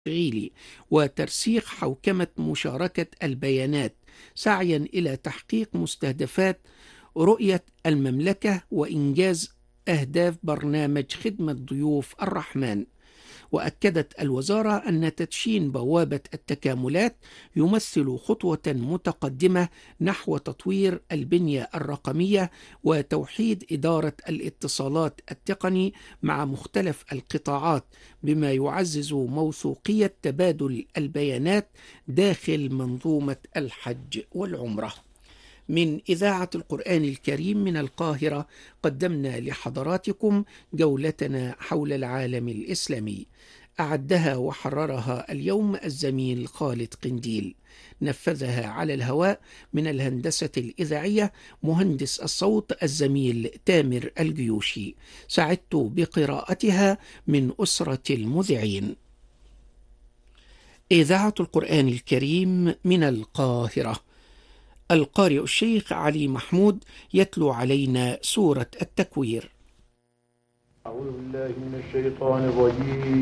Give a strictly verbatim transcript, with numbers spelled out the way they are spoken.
التشغيل وترسيخ حوكمة مشاركة البيانات سعيا إلى تحقيق مستهدفات رؤية المملكة وإنجاز أهداف برنامج خدمة ضيوف الرحمن. وأكدت الوزارة أن تدشين بوابة التكاملات يمثل خطوة متقدمة نحو تطوير البنية الرقمية وتوحيد إدارة الاتصالات التقني مع مختلف القطاعات، بما يعزز موثوقية تبادل البيانات داخل منظومة الحج والعمرة. من إذاعة القرآن الكريم من القاهرة قدمنا لحضراتكم جولتنا حول العالم الإسلامي، أعدها وحررها اليوم الزميل خالد قنديل، نفذها على الهواء من الهندسة الإذاعية مهندس الصوت الزميل تامر الجيوشي، سعدت بقراءتها من أسرة المذيعين. إذاعة القرآن الكريم من القاهرة، القارئ الشيخ علي محمود يتلو علينا سورة التكوير. أعوذ بالله من الشيطان الرجيم.